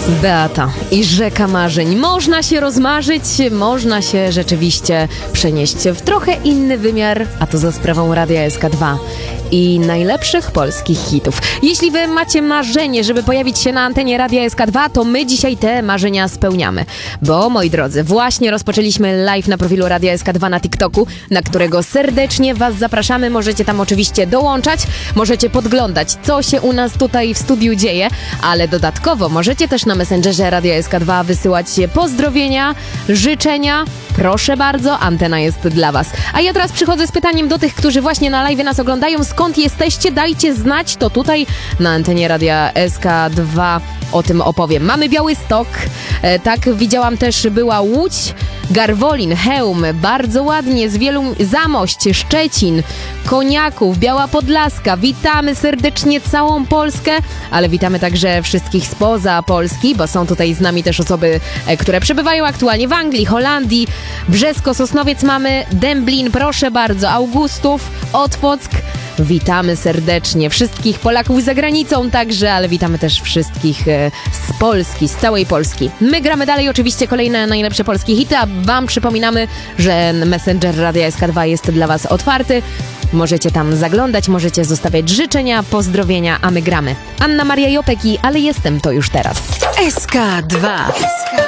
Beata i rzeka marzeń. Można się rozmarzyć, można się rzeczywiście przenieść w trochę inny wymiar, a to za sprawą Radia SK2 i najlepszych polskich hitów. Jeśli wy macie marzenie, żeby pojawić się na antenie Radia SK2, to my dzisiaj te marzenia spełniamy. Bo, moi drodzy, właśnie rozpoczęliśmy live na profilu Radia SK2 na TikToku, na którego serdecznie was zapraszamy. Możecie tam oczywiście dołączać, możecie podglądać, co się u nas tutaj w studiu dzieje, ale dodatkowo możecie też na Messengerze Radia SK2 wysyłać pozdrowienia, życzenia. Proszę bardzo, antena jest dla was. A ja teraz przychodzę z pytaniem do tych, którzy właśnie na live nas oglądają. Skąd jesteście? Dajcie znać, to tutaj na antenie Radia SK2 o tym opowiem. Mamy Białystok, tak, widziałam też, była Łódź, Garwolin, Chełm, bardzo ładnie, z wielu, Zamość, Szczecin, Koniaków, Biała Podlaska. Witamy serdecznie całą Polskę, ale witamy także wszystkich spoza Polski, bo są tutaj z nami też osoby, które przebywają aktualnie w Anglii, Holandii, Brzesko, Sosnowiec mamy, Dęblin, proszę bardzo, Augustów, Otwock. Witamy serdecznie wszystkich Polaków za granicą także, ale witamy też wszystkich z Polski, z całej Polski. My gramy dalej oczywiście kolejne najlepsze polskie hity, a wam przypominamy, że Messenger Radia SK2 jest dla was otwarty. Możecie tam zaglądać, możecie zostawiać życzenia, pozdrowienia, a my gramy. Anna Maria Jopek i Ale Jestem to już teraz. SK2.